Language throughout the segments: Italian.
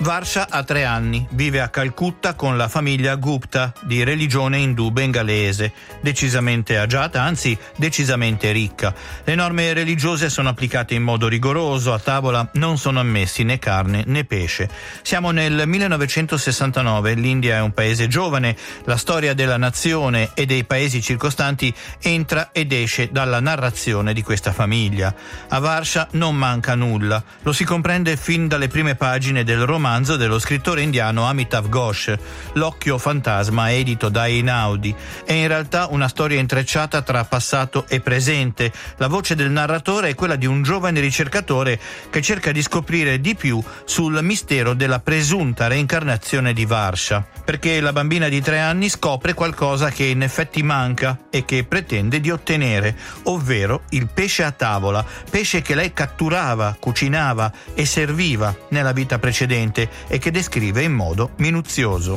Varsha ha 3 anni, vive a Calcutta con la famiglia Gupta, di religione indù bengalese, decisamente agiata, anzi decisamente ricca. Le norme religiose sono applicate in modo rigoroso, a tavola non sono ammessi né carne né pesce. Siamo nel 1969, l'India è un paese giovane, la storia della nazione e dei paesi circostanti entra ed esce dalla narrazione di questa famiglia. A Varsha non manca nulla, lo si comprende fin dalle prime pagine del romanzo dello scrittore indiano Amitav Ghosh, L'occhio fantasma, edito da Einaudi. È in realtà una storia intrecciata tra passato e presente. La voce del narratore è quella di un giovane ricercatore che cerca di scoprire di più sul mistero della presunta reincarnazione di Varsha, perché la bambina di 3 anni scopre qualcosa che in effetti manca e che pretende di ottenere, ovvero il pesce a tavola, pesce che lei catturava, cucinava e serviva nella vita precedente e che descrive in modo minuzioso.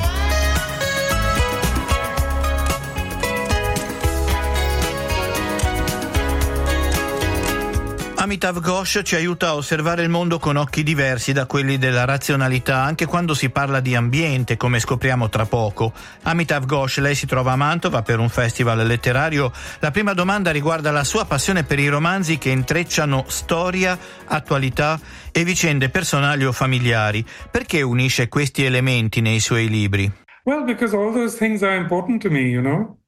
Amitav Ghosh ci aiuta a osservare il mondo con occhi diversi da quelli della razionalità, anche quando si parla di ambiente, come scopriamo tra poco. Amitav Ghosh, lei si trova a Mantova per un festival letterario. La prima domanda riguarda la sua passione per i romanzi che intrecciano storia, attualità e vicende personali o familiari. Perché unisce questi elementi nei suoi libri? Well, because all those things are important to me, you know.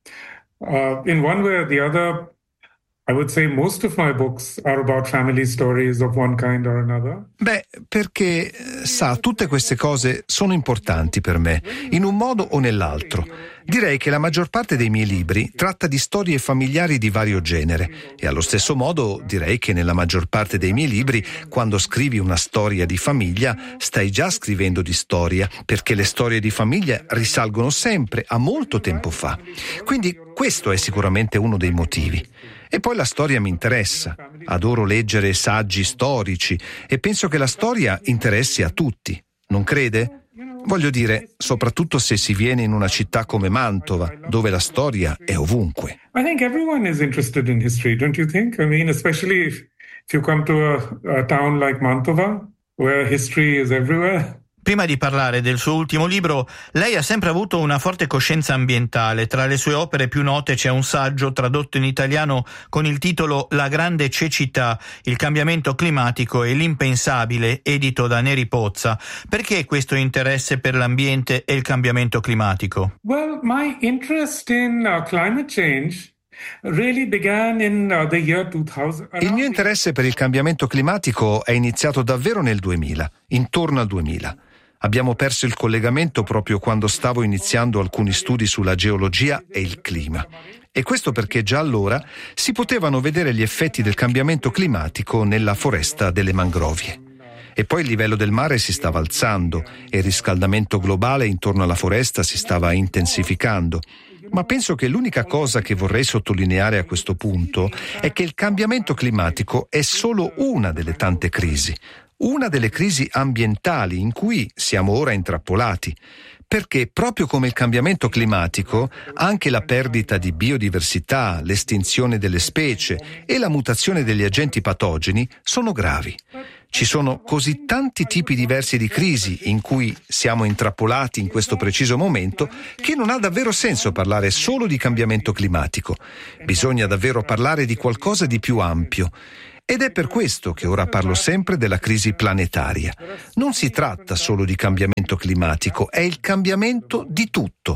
In one way or the other, I would say most of my books are about family stories of one kind or another. Beh, perché, sa, tutte queste cose sono importanti per me, in un modo o nell'altro. Direi che la maggior parte dei miei libri tratta di storie familiari di vario genere e allo stesso modo direi che nella maggior parte dei miei libri, quando scrivi una storia di famiglia, stai già scrivendo di storia, perché le storie di famiglia risalgono sempre a molto tempo fa. Quindi questo è sicuramente uno dei motivi. E poi la storia mi interessa. Adoro leggere saggi storici e penso che la storia interessi a tutti. Non crede? Voglio dire, soprattutto se si viene in una città come Mantova, dove la storia è ovunque. I think everyone is interested in history, don't you think? I mean, especially if you come to a town like Mantova, where history is everywhere. Prima di parlare del suo ultimo libro, lei ha sempre avuto una forte coscienza ambientale. Tra le sue opere più note c'è un saggio tradotto in italiano con il titolo La grande cecità, il cambiamento climatico e l'impensabile, edito da Neri Pozza. Perché questo interesse per l'ambiente e il cambiamento climatico? Well, my interest in climate change really began in the year 2000. Il mio interesse per il cambiamento climatico è iniziato davvero nel 2000, intorno al 2000. Abbiamo perso il collegamento proprio quando stavo iniziando alcuni studi sulla geologia e il clima. E questo perché già allora si potevano vedere gli effetti del cambiamento climatico nella foresta delle mangrovie. E poi il livello del mare si stava alzando e il riscaldamento globale intorno alla foresta si stava intensificando. Ma penso che l'unica cosa che vorrei sottolineare a questo punto è che il cambiamento climatico è solo una delle tante crisi. Una delle crisi ambientali in cui siamo ora intrappolati, perché proprio come il cambiamento climatico, anche la perdita di biodiversità, l'estinzione delle specie e la mutazione degli agenti patogeni sono gravi. Ci sono così tanti tipi diversi di crisi in cui siamo intrappolati in questo preciso momento che non ha davvero senso parlare solo di cambiamento climatico. Bisogna davvero parlare di qualcosa di più ampio. Ed è per questo che ora parlo sempre della crisi planetaria. Non si tratta solo di cambiamento climatico, è il cambiamento di tutto.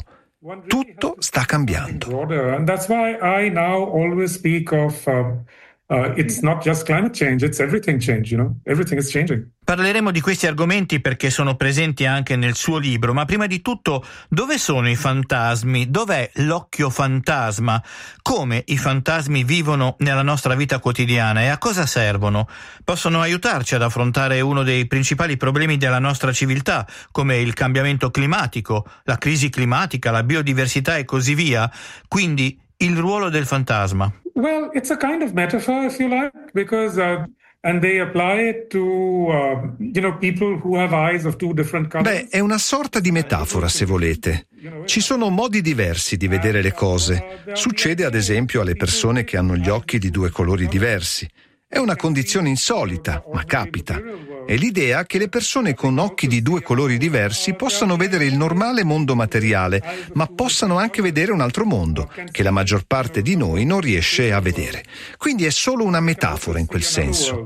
Tutto sta cambiando. And that's why I now always speak of it's not just climate change, it's everything change, you know? Everything is changing. Parleremo di questi argomenti perché sono presenti anche nel suo libro, ma prima di tutto, dove sono i fantasmi? Dov'è l'occhio fantasma? Come i fantasmi vivono nella nostra vita quotidiana e a cosa servono? Possono aiutarci ad affrontare uno dei principali problemi della nostra civiltà, come il cambiamento climatico, la crisi climatica, la biodiversità e così via. Quindi, il ruolo del fantasma. Well, it's a kind of metaphor, if you like, because and they apply it to people who have eyes of two different colors. Beh, è una sorta di metafora, se volete. Ci sono modi diversi di vedere le cose. Succede ad esempio alle persone che hanno gli occhi di 2 colori diversi. È una condizione insolita, ma capita. È l'idea che le persone con occhi di due colori diversi possano vedere il normale mondo materiale, ma possano anche vedere un altro mondo, che la maggior parte di noi non riesce a vedere. Quindi è solo una metafora in quel senso.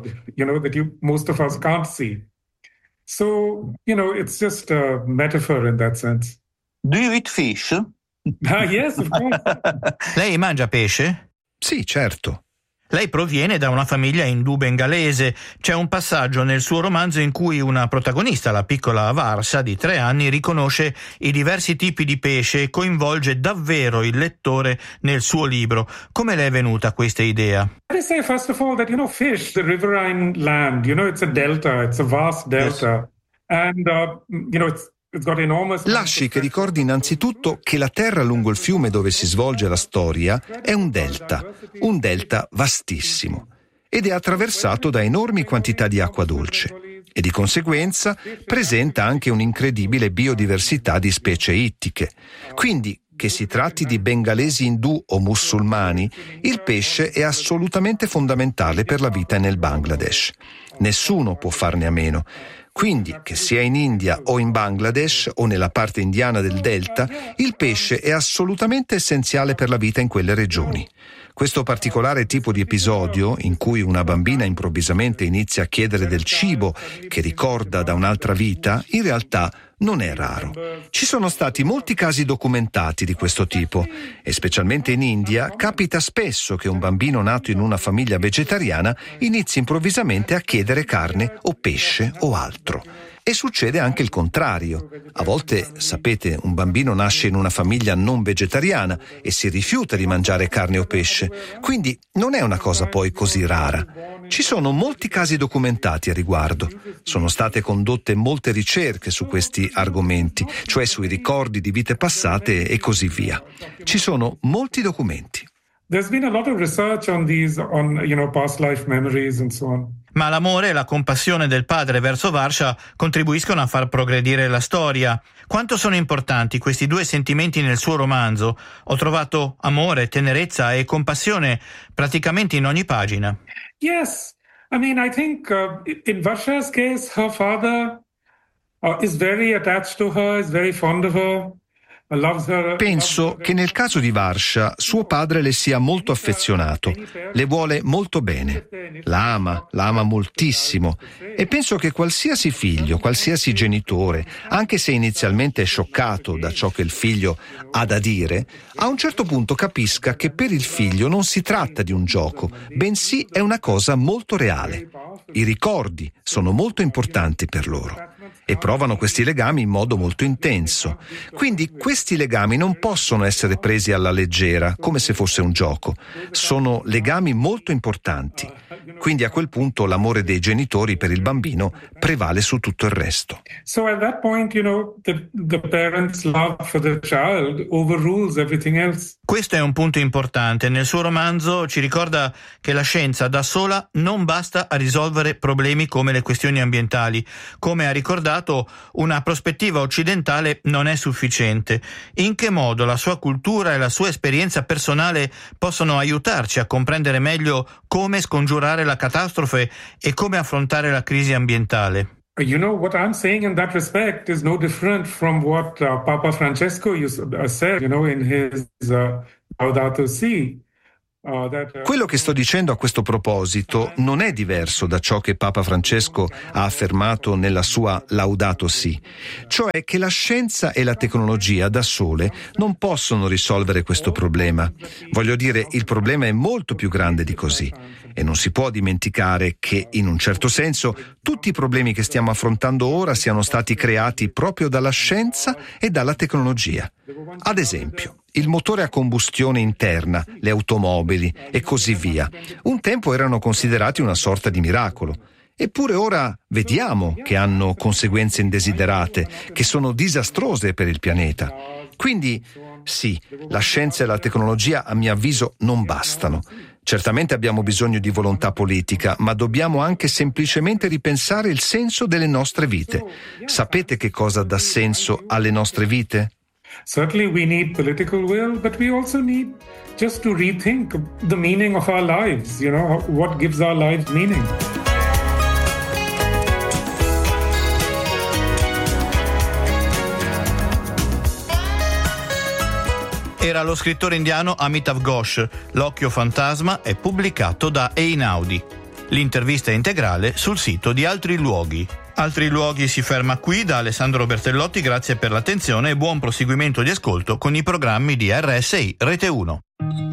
So, it's just a metaphor in that sense. Do you eat fish? Yes, of course. Lei mangia pesce? Sì, certo. Lei proviene da una famiglia indù bengalese. C'è un passaggio nel suo romanzo in cui una protagonista, la piccola Varsha di 3 anni, riconosce i diversi tipi di pesce e coinvolge davvero il lettore nel suo libro. Come le è venuta questa idea? I say, first of all, that, fish, the riverine land, it's a delta, it's a vast delta. Yes. And, it's got enormous... Lasci che ricordi innanzitutto che la terra lungo il fiume dove si svolge la storia è un delta vastissimo, ed è attraversato da enormi quantità di acqua dolce e di conseguenza presenta anche un'incredibile biodiversità di specie ittiche. Quindi, che si tratti di bengalesi indù o musulmani, il pesce è assolutamente fondamentale per la vita nel Bangladesh. Nessuno può farne a meno. Quindi, che sia in India o in Bangladesh o nella parte indiana del delta, il pesce è assolutamente essenziale per la vita in quelle regioni. Questo particolare tipo di episodio, in cui una bambina improvvisamente inizia a chiedere del cibo che ricorda da un'altra vita, in realtà non è raro. Ci sono stati molti casi documentati di questo tipo e specialmente in India capita spesso che un bambino nato in una famiglia vegetariana inizi improvvisamente a chiedere carne o pesce o altro. E succede anche il contrario. A volte, sapete, un bambino nasce in una famiglia non vegetariana e si rifiuta di mangiare carne o pesce, quindi non è una cosa poi così rara. Ci sono molti casi documentati a riguardo. Sono state condotte molte ricerche su questi argomenti, cioè sui ricordi di vite passate e così via. Ci sono molti documenti. There's been a lot of research on these, past life memories and so on. Ma l'amore e la compassione del padre verso Varsha contribuiscono a far progredire la storia. Quanto sono importanti questi due sentimenti nel suo romanzo? Ho trovato amore, tenerezza e compassione praticamente in ogni pagina. Yes, I think in Varsha's case, her father is very attached to her, is very fond of her. Penso che nel caso di Varsha suo padre le sia molto affezionato, le vuole molto bene, la ama moltissimo e penso che qualsiasi figlio, qualsiasi genitore, anche se inizialmente è scioccato da ciò che il figlio ha da dire, a un certo punto capisca che per il figlio non si tratta di un gioco, bensì è una cosa molto reale. I ricordi sono molto importanti per loro e provano questi legami in modo molto intenso. Quindi questi legami non possono essere presi alla leggera, come se fosse un gioco. Sono legami molto importanti. Quindi a quel punto l'amore dei genitori per il bambino prevale su tutto il resto. So at that point, the parents' love for the child overrules everything else. Questo è un punto importante. Nel suo romanzo ci ricorda che la scienza da sola non basta a risolvere problemi come le questioni ambientali. Come ha ricordato, una prospettiva occidentale non è sufficiente. In che modo la sua cultura e la sua esperienza personale possono aiutarci a comprendere meglio come scongiurare la catastrofe e come affrontare la crisi ambientale? What I'm saying in that respect is no different from what Papa Francesco said, in his Laudato Si. Quello che sto dicendo a questo proposito non è diverso da ciò che Papa Francesco ha affermato nella sua Laudato Si, cioè che la scienza e la tecnologia da sole non possono risolvere questo problema. Voglio dire, il problema è molto più grande di così e non si può dimenticare che, in un certo senso, tutti i problemi che stiamo affrontando ora siano stati creati proprio dalla scienza e dalla tecnologia. Ad esempio, il motore a combustione interna, le automobili e così via. Un tempo erano considerati una sorta di miracolo. Eppure ora vediamo che hanno conseguenze indesiderate, che sono disastrose per il pianeta. Quindi, sì, la scienza e la tecnologia, a mio avviso, non bastano. Certamente abbiamo bisogno di volontà politica, ma dobbiamo anche semplicemente ripensare il senso delle nostre vite. Sapete che cosa dà senso alle nostre vite? Certainly we need political will, but we also need just to rethink the meaning of our lives, what gives our lives meaning. Era lo scrittore indiano Amitav Ghosh. L'occhio fantasma è pubblicato da Einaudi. L'intervista è integrale sul sito di Altri Luoghi. Altri Luoghi si ferma qui. Da Alessandro Bertellotti grazie per l'attenzione e buon proseguimento di ascolto con i programmi di RSI Rete 1.